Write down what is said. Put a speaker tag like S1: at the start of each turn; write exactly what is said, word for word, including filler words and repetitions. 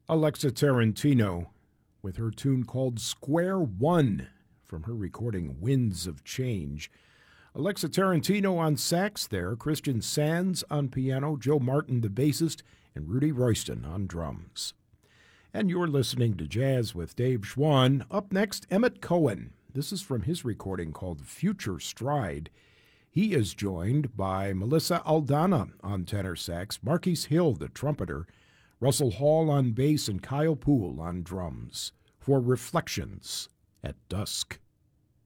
S1: Alexa Tarantino with her tune called Square One from her recording Winds of Change. Alexa Tarantino on sax there, Christian Sands on piano, Joe Martin the bassist, and Rudy Royston on drums. And you're listening to Jazz with Dave Schwann. Up next, Emmett Cohen. This is from his recording called Future Stride. He is joined by Melissa Aldana on tenor sax, Marquise Hill, the trumpeter, Russell Hall on bass, and Kyle Poole on drums for Reflections at Dusk.